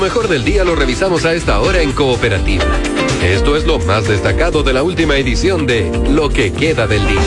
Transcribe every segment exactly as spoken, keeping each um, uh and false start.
mejor del día lo revisamos a esta hora en Cooperativa. Esto es lo más destacado de la última edición de Lo que queda del día.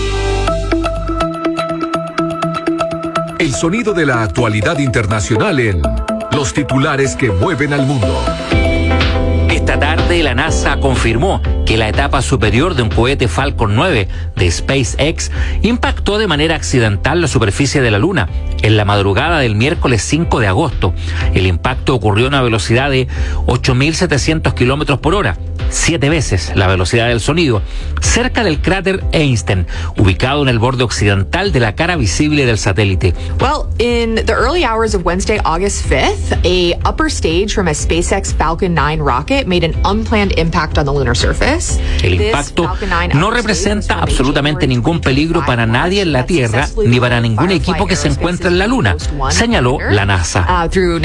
El sonido de la actualidad internacional en los titulares que mueven al mundo. Esta tarde la NASA confirmó que la etapa superior de un cohete Falcon nueve de SpaceX impactó de manera accidental la superficie de la Luna en la madrugada del miércoles cinco de agosto. El impacto ocurrió a una velocidad de ocho mil setecientos kilómetros por hora, siete veces la velocidad del sonido, cerca del cráter Einstein, ubicado en el borde occidental de la cara visible del satélite. Well, in the early hours of Wednesday, August fifth, a upper stage from a SpaceX Falcon nine rocket made an unplanned impact on the lunar surface. El impacto no representa absolutamente ningún peligro para nadie en la Tierra ni para ningún equipo que se encuentra en la Luna, señaló la NASA.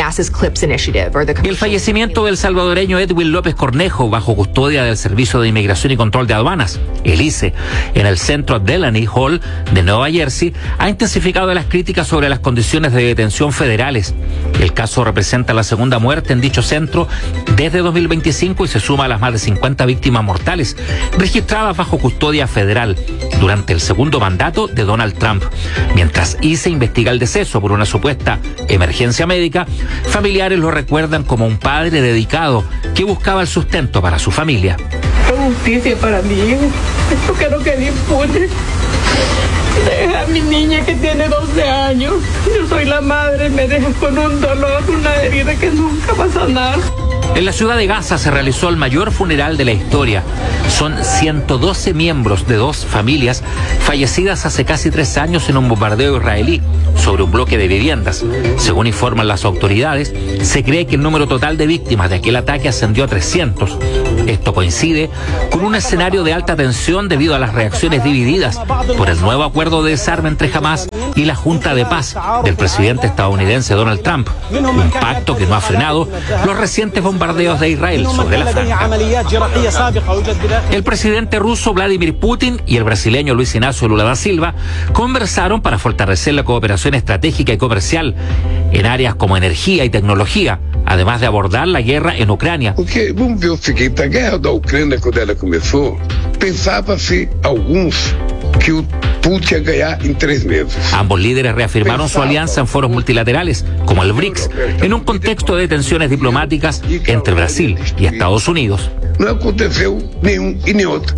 El fallecimiento del salvadoreño Edwin López Cornejo bajo custodia del Servicio de Inmigración y Control de Aduanas, el I C E, en el centro Delaney Hall de Nueva Jersey, ha intensificado las críticas sobre las condiciones de detención federales. El caso representa la segunda muerte en dicho centro desde dos mil veinticinco y se suma a las más de cincuenta víctimas mortales registradas bajo custodia federal durante el segundo mandato de Donald Trump. Mientras I C E investiga el deceso por una supuesta emergencia médica, familiares lo recuerdan como un padre dedicado que buscaba el sustento para su familia. Es justicia para mi hijo. Yo quiero que dispute. Deja a mi niña que tiene doce años. Yo soy la madre, me deja con un dolor, una herida que nunca va a sanar. En la ciudad de Gaza se realizó el mayor funeral de la historia. Son ciento doce miembros de dos familias fallecidas hace casi tres años en un bombardeo israelí sobre un bloque de viviendas. Según informan las autoridades, se cree que el número total de víctimas de aquel ataque ascendió a trescientos. Esto coincide con un escenario de alta tensión debido a las reacciones divididas por el nuevo acuerdo de desarme entre Hamás y la Junta de Paz del presidente estadounidense Donald Trump, un pacto que no ha frenado los recientes bombardeos de Israel sobre la franja. El presidente ruso Vladimir Putin y el brasileño Luis Inácio Lula da Silva conversaron para fortalecer la cooperación estratégica y comercial en áreas como energía y tecnología, además de abordar la guerra en Ucrania. Porque, vamos ver o seguinte, a guerra da Ucrânia, quando ela começou, pensava-se alguns que o Putin ia ganhar en tres meses. Ambos líderes reafirmaron su alianza en foros multilaterales, como el BRICS, en un contexto de tensiones diplomáticas entre Brasil y Estados Unidos. No aconteceu nenhum e nem outro.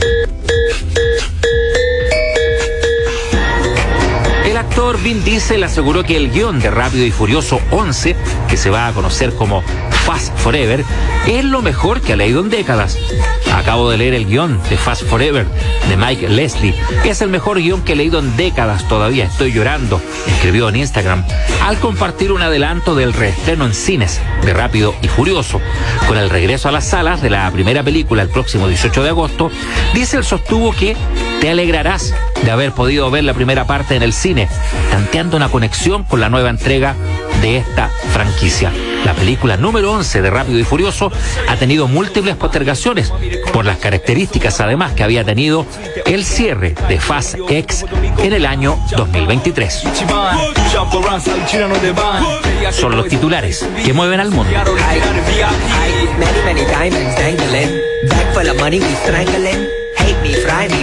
El actor Vin Diesel aseguró que el guión de Rápido y Furioso once, que se va a conocer como Fast Forever, es lo mejor que ha leído en décadas. Acabo de leer el guión de Fast Forever de Mike Leslie. Es el mejor guión que he leído en décadas, todavía estoy llorando, escribió en Instagram al compartir un adelanto del reestreno en cines de Rápido y Furioso. Con el regreso a las salas de la primera película el próximo dieciocho de agosto, Diesel sostuvo que te alegrarás de haber podido ver la primera parte en el cine, tanteando una conexión con la nueva entrega de esta franquicia. La película número once de Rápido y Furioso ha tenido múltiples postergaciones por las características además que había tenido el cierre de Fast X en el año dos mil veintitrés. Son los titulares que mueven al mundo. Hate me, fry me,